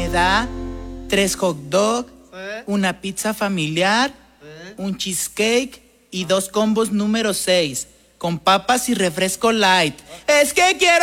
me da 3 hot dog, una pizza familiar, un cheesecake y 2 combos número 6, con papas y refresco light. Es que quiero